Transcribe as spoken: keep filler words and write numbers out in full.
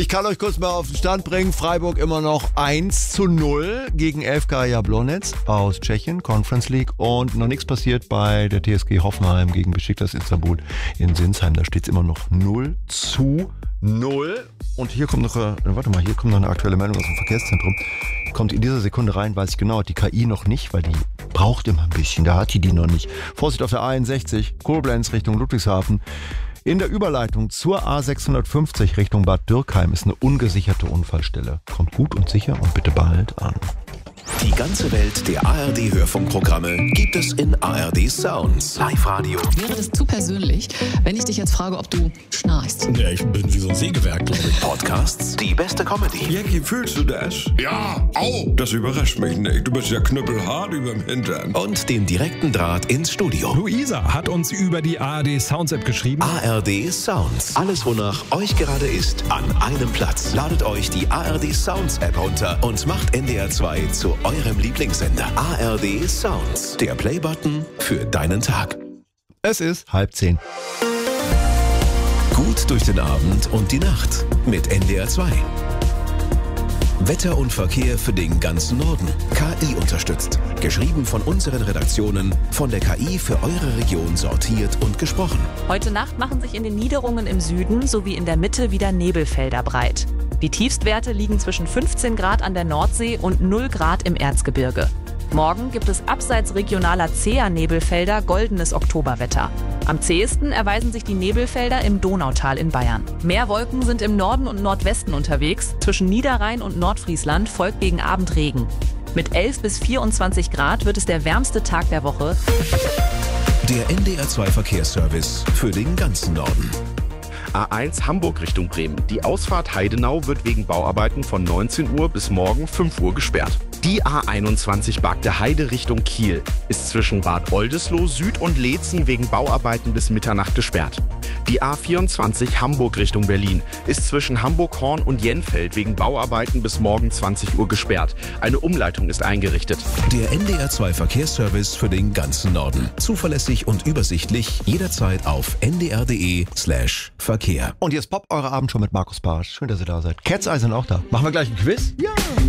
kann euch kurz mal auf den Stand bringen. Freiburg immer noch eins zu null gegen F K Jablonec aus Tschechien, Conference League. Und noch nichts passiert bei der T S G Hoffenheim gegen Besiktas Istanbul in Sinsheim. Da steht es immer noch null zu null. Und hier kommt noch, äh, warte mal, hier kommt noch eine aktuelle Meldung aus dem Verkehrszentrum. Kommt in dieser Sekunde rein, weiß ich genau, die K I noch nicht, weil die braucht immer ein bisschen, da hat die die noch nicht. Vorsicht auf der A einundsechzig, Koblenz Richtung Ludwigshafen. In der Überleitung zur A sechshundertfünfzig Richtung Bad Dürkheim ist eine ungesicherte Unfallstelle. Kommt gut und sicher und bitte bald an. Die ganze Welt der A R D-Hörfunkprogramme gibt es in A R D Sounds. Live-Radio. Wäre das zu persönlich, wenn ich dich jetzt frage, ob du schnarchst? Ja, ich bin wie so ein Sägewerk, glaube ich. Podcasts, die beste Comedy. Jackie, fühlst du das? Ja, au! Das überrascht mich nicht. Du bist ja knüppelhart überm Hintern. Und den direkten Draht ins Studio. Luisa hat uns über die A R D Sounds App geschrieben. A R D Sounds. Alles, wonach euch gerade ist, an einem Platz. Ladet euch die A R D Sounds App runter und macht N D R zwei zu eurem Lieblingssender. A R D Sounds. Der Playbutton für deinen Tag. Es ist halb zehn. Gut durch den Abend und die Nacht mit N D R zwei. Wetter und Verkehr für den ganzen Norden. K I unterstützt. Geschrieben von unseren Redaktionen, von der K I für eure Region sortiert und gesprochen. Heute Nacht machen sich in den Niederungen im Süden sowie in der Mitte wieder Nebelfelder breit. Die Tiefstwerte liegen zwischen fünfzehn Grad an der Nordsee und null Grad im Erzgebirge. Morgen gibt es abseits regionaler zäher Nebelfelder goldenes Oktoberwetter. Am zähesten erweisen sich die Nebelfelder im Donautal in Bayern. Mehr Wolken sind im Norden und Nordwesten unterwegs. Zwischen Niederrhein und Nordfriesland folgt gegen Abend Regen. Mit elf bis vierundzwanzig Grad wird es der wärmste Tag der Woche. Der N D R zwei Verkehrsservice für den ganzen Norden. A eins Hamburg Richtung Bremen. Die Ausfahrt Heidenau wird wegen Bauarbeiten von neunzehn Uhr bis morgen fünf Uhr gesperrt. Die A einundzwanzig Bagde Heide Richtung Kiel ist zwischen Bad Oldesloe Süd und Leetzen wegen Bauarbeiten bis Mitternacht gesperrt. Die A vierundzwanzig Hamburg Richtung Berlin ist zwischen Hamburg-Horn und Jenfeld wegen Bauarbeiten bis morgen zwanzig Uhr gesperrt. Eine Umleitung ist eingerichtet. Der N D R zwei Verkehrsservice für den ganzen Norden. Zuverlässig und übersichtlich, jederzeit auf n d r punkt d e slash Verkehr. Und jetzt poppt eure Abendshow mit Markus Bartsch. Schön, dass ihr da seid. Cat's Eye sind auch da. Machen wir gleich ein Quiz? Ja!